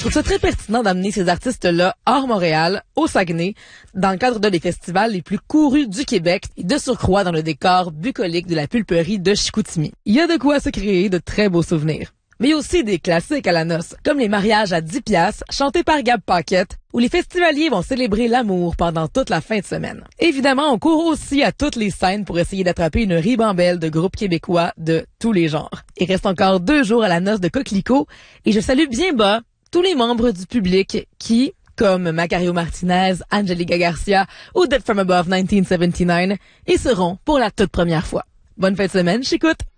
trouve ça très pertinent d'amener ces artistes-là hors Montréal, au Saguenay, dans le cadre d'un des festivals les plus courus du Québec et de surcroît dans le décor bucolique de la pulperie de Chicoutimi. Il y a de quoi se créer de très beaux souvenirs. Mais il y a aussi des classiques à la noce, comme les mariages à 10 piastres, chantés par Gab Paquette, où les festivaliers vont célébrer l'amour pendant toute la fin de semaine. Évidemment, on court aussi à toutes les scènes pour essayer d'attraper une ribambelle de groupes québécois de tous les genres. Il reste encore 2 jours à la noce de Coquelicot, et je salue bien bas tous les membres du public qui, comme Macario Martinez, Angelica Garcia ou Dead From Above 1979, y seront pour la toute première fois. Bonne fin de semaine, j'écoute!